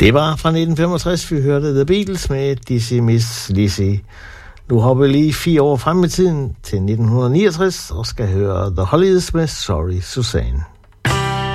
Det var fra 1965, vi hørte The Beatles med Dizzy Miss Lizzy. Nu hopper vi lige 4 år frem i tiden til 1969 og skal høre The Hollies med Sorry Suzanne.